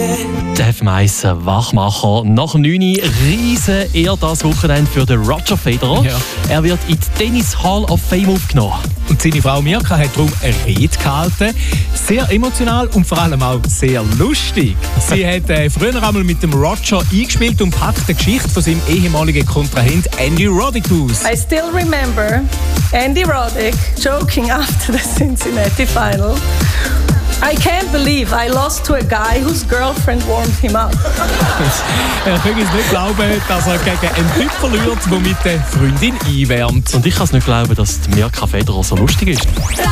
Der FM1 Wachmacher. Nach 9 Uhr riesen er das Wochenende für den Roger Federer. Ja. Er wird in die Tennis Hall of Fame aufgenommen. Und seine Frau Mirka hat darum eine Rede gehalten. Sehr emotional und vor allem auch sehr lustig. Sie hat früher einmal mit dem Roger eingespielt und packt die Geschichte von seinem ehemaligen Kontrahent Andy Roddick aus. I still remember Andy Roddick joking after the Cincinnati final. I can't believe I lost to a guy whose girlfriend warmed him up. Er kann es nicht glauben, dass er gegen einen Typ verliert, der mit der Freundin einwärmt. Und ich kann es nicht glauben, dass die Mirka Federer so lustig ist.